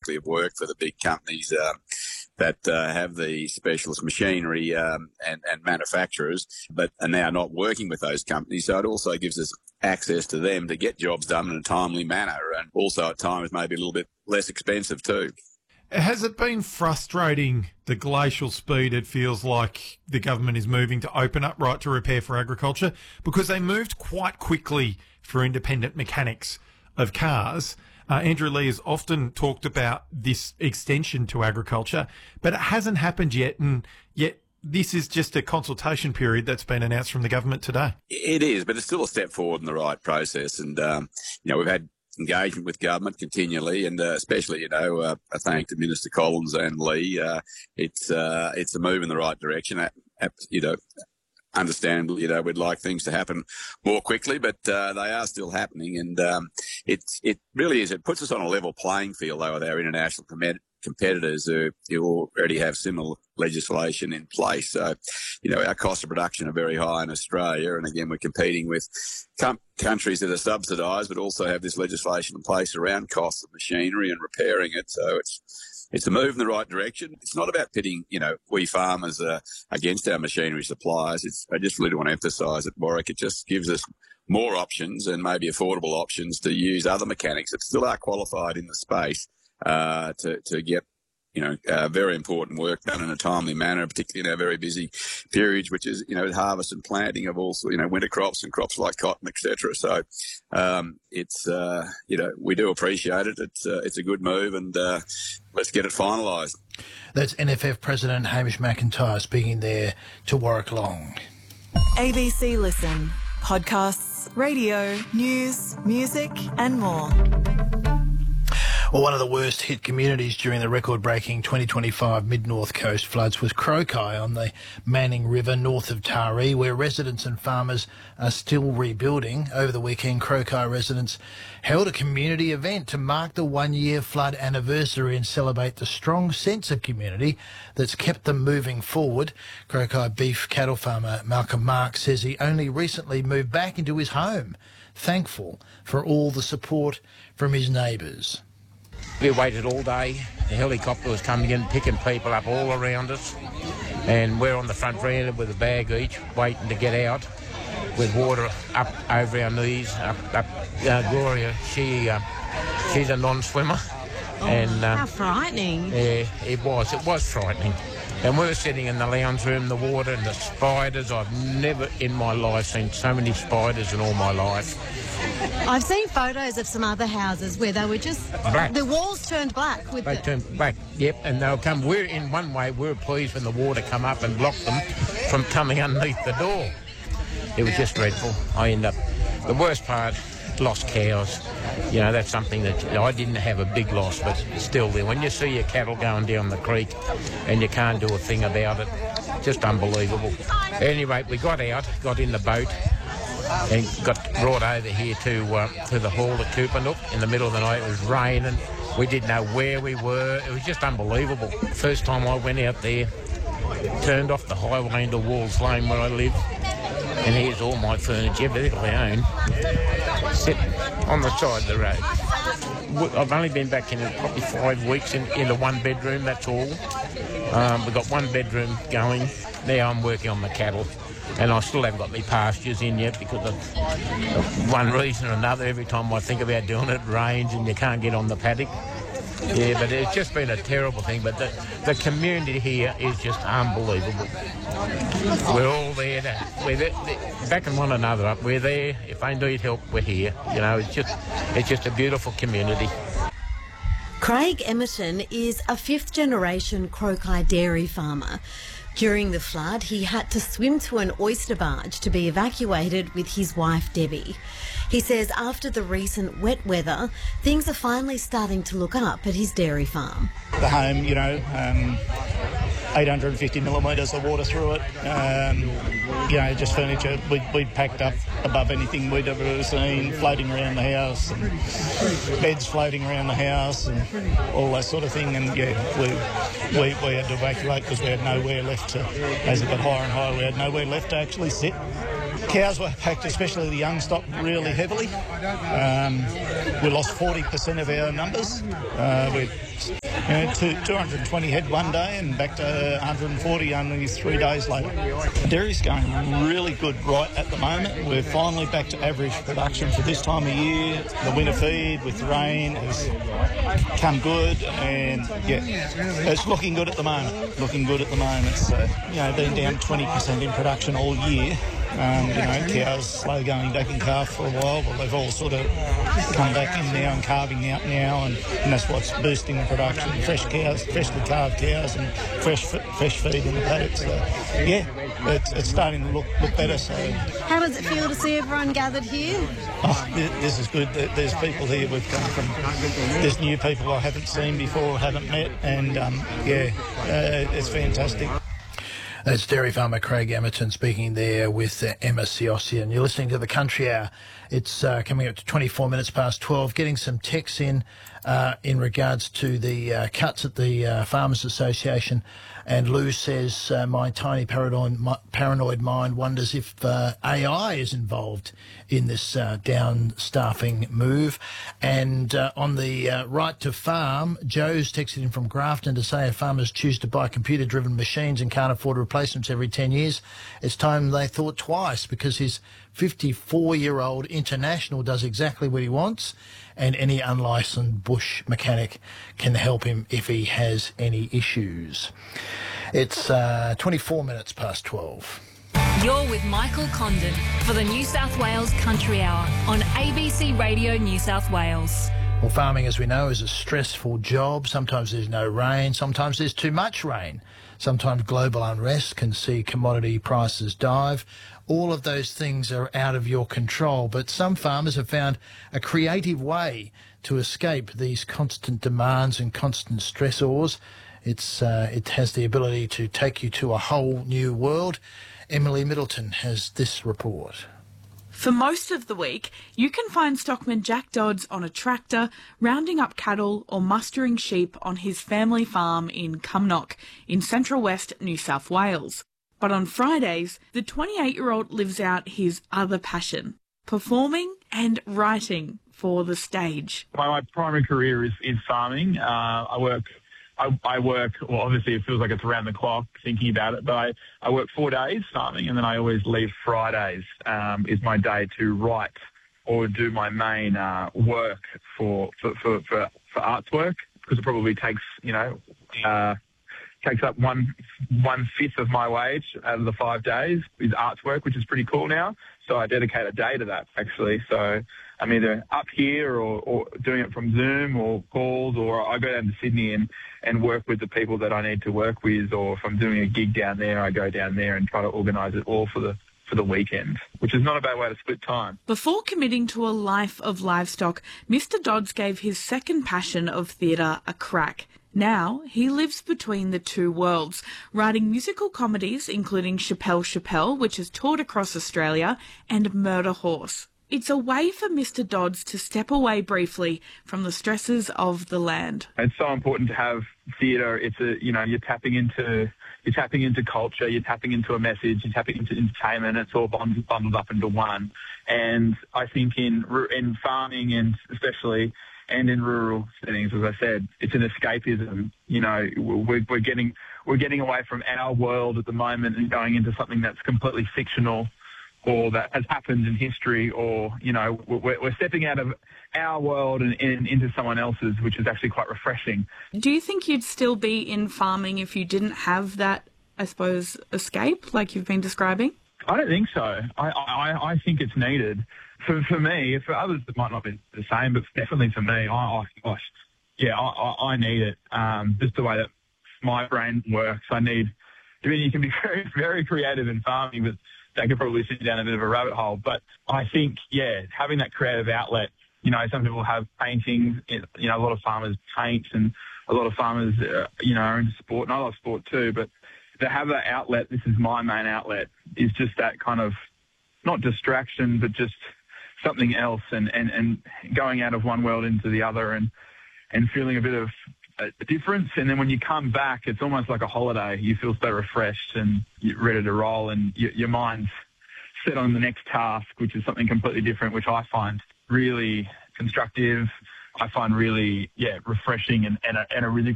of work for the big companies that have the specialist machinery and manufacturers, but are now not working with those companies. So it also gives us access to them to get jobs done in a timely manner, and also at times maybe a little bit less expensive too. Has it been frustrating, the glacial speed it feels like the government is moving to open up right to repair for agriculture? Because they moved quite quickly for independent mechanics of cars. Andrew Leigh has often talked about this extension to agriculture, but it hasn't happened yet, and yet this is just a consultation period that's been announced from the government today. It is, but it's still a step forward in the right process. And, we've had engagement with government continually, and especially, I thank Minister Collins and Leigh. It's a move in the right direction. Understandably, we'd like things to happen more quickly, but they are still happening. And it really is. It puts us on a level playing field, though, with our international competitors who already have similar legislation in place. So, our costs of production are very high in Australia. And again, we're competing with countries that are subsidised, but also have this legislation in place around costs of machinery and repairing it. So it's a move in the right direction. It's not about pitting, we farmers against our machinery suppliers. I just really want to emphasise it, Warwick. It just gives us more options and maybe affordable options to use other mechanics that still are qualified in the space to get very important work done in a timely manner, particularly in our very busy periods, which is, harvest and planting of also, winter crops and crops like cotton, etc. So it's, we do appreciate it. It's a good move, and let's get it finalised. That's NFF President Hamish McIntyre speaking there to Warwick Long. ABC Listen. Podcasts, radio, news, music and more. Well, one of the worst hit communities during the record-breaking 2025 Mid-North Coast floods was Croki on the Manning River north of Taree, where residents and farmers are still rebuilding. Over the weekend, Croki residents held a community event to mark the one-year flood anniversary and celebrate the strong sense of community that's kept them moving forward. Croki beef cattle farmer Malcolm Mark says he only recently moved back into his home, thankful for all the support from his neighbours. We waited all day. The helicopter was coming in, picking people up all around us. And we're on the front veranda with a bag each, waiting to get out with water up over our knees. Gloria, she's a non-swimmer. How frightening. Yeah, it was frightening. And we were sitting in the lounge room, the water and the spiders. I've never in my life seen so many spiders in all my life. I've seen photos of some other houses where they were just black. The walls turned black. Turned black, yep, and they'll come. In one way, we're pleased when the water come up and blocked them from coming underneath the door. It was just dreadful. The worst part, lost cows. That's something that I didn't have a big loss, but still there. When you see your cattle going down the creek and you can't do a thing about it, just unbelievable. Anyway, we got in the boat and got brought over here to the hall at Coopanook in the middle of the night. It was raining. We didn't know where we were. It was just unbelievable. First time I went out there, turned off the highway into Walls Lane where I live, and here's all my furniture, everything I own, sitting on the side of the road. I've only been back in probably 5 weeks in a one-bedroom, that's all. We've got one bedroom going. Now I'm working on the cattle. And I still haven't got my pastures in yet because of one reason or another. Every time I think about doing it, it rains and you can't get on the paddock. Yeah, but it's just been a terrible thing. But the community here is just unbelievable. We're all there. We're backing one another up. We're there. If they need help, we're here. It's just a beautiful community. Craig Emerton is a fifth-generation Croki dairy farmer. During the flood, he had to swim to an oyster barge to be evacuated with his wife, Debbie. He says after the recent wet weather, things are finally starting to look up at his dairy farm. The home, 850 millimetres of water through it. Just furniture we'd packed up above anything we'd ever seen, floating around the house, and beds floating around the house, and all that sort of thing. And we had to evacuate because we had nowhere left to. As it got higher and higher, we had nowhere left to actually sit. Cows were packed, especially the young stock, really heavily. We lost 40% of our numbers. We 220 head one day and back to 140 only 3 days later. Dairy's going really good right at the moment. We're finally back to average production for this time of year. The winter feed with rain has come good, and it's looking good at the moment. So, been down 20% in production all year. Cows slow going duck and calf for a while, but they've all sort of come back in now and calving out now, and that's what's boosting the production. Fresh cows, freshly calved cows, and fresh feed in the paddock. So, it's starting to look better. So, how does it feel to see everyone gathered here? Oh, this is good. There's people here we've come from. There's new people I haven't seen before, haven't met, and it's fantastic. That's dairy farmer Craig Emerton speaking there with Emma Siossian. You're listening to the Country Hour. It's coming up to 24 minutes past 12. Getting some texts in regards to the cuts at the Farmers Association. And Lou says, my tiny paranoid mind wonders if AI is involved in this down-staffing move. And on the right to farm, Joe's texted in from Grafton to say if farmers choose to buy computer-driven machines and can't afford replacements every 10 years, it's time they thought twice, because his 54-year-old International does exactly what he wants, and any unlicensed bush mechanic can help him if he has any issues. It's 24 minutes past 12. You're with Michael Condon for the New South Wales Country Hour on ABC Radio New South Wales. Well, farming, as we know, is a stressful job. Sometimes there's no rain, sometimes there's too much rain. Sometimes global unrest can see commodity prices dive. All of those things are out of your control, but some farmers have found a creative way to escape these constant demands and constant stressors. It has the ability to take you to a whole new world. Emily Middleton has this report. For most of the week, you can find stockman Jack Dodds on a tractor, rounding up cattle or mustering sheep on his family farm in Cumnock, in central west New South Wales. But on Fridays, the 28-year-old lives out his other passion, performing and writing for the stage. My primary career is farming. I work, well, obviously it feels like it's around the clock thinking about it, but I work 4 days farming, and then I always leave Fridays is my day to write or do my main work for arts work, because it probably takes, takes up one fifth of my wage out of the 5 days is arts work, which is pretty cool now. So I dedicate a day to that, actually. So I'm either up here or doing it from Zoom or calls, or I go down to Sydney and work with the people that I need to work with, or if I'm doing a gig down there, I go down there and try to organise it all for the weekend, which is not a bad way to split time. Before committing to a life of livestock, Mr. Dodds gave his second passion of theatre a crack. Now he lives between the two worlds, writing musical comedies including Chappelle, which has toured across Australia, and Murder Horse. It's a way for Mr. Dodds to step away briefly from the stresses of the land. It's so important to have theatre. It's you're tapping into culture, you're tapping into a message, you're tapping into entertainment. It's all bundled up into one. And I think in farming, and especially and in rural settings, as I said, it's an escapism. We're getting away from our world at the moment and going into something that's completely fictional, or that has happened in history, or, we're stepping out of our world and into someone else's, which is actually quite refreshing. Do you think you'd still be in farming if you didn't have that, I suppose, escape like you've been describing? I don't think so. I think it's needed. For me, for others it might not be the same, but definitely for me, I need it. Just the way that my brain works, you can be very, very creative in farming, but that could probably send you down a bit of a rabbit hole. But I think, having that creative outlet, some people have paintings, a lot of farmers paint, and a lot of farmers, are into sport, and I love sport too, but to have that outlet, this is my main outlet, is just that kind of, not distraction, but just something else, and going out of one world into the other, and feeling a bit of a difference. And then when you come back, it's almost like a holiday. You feel so refreshed and you're ready to roll, and your mind's set on the next task, which is something completely different, which I find really constructive. I find really, refreshing and a really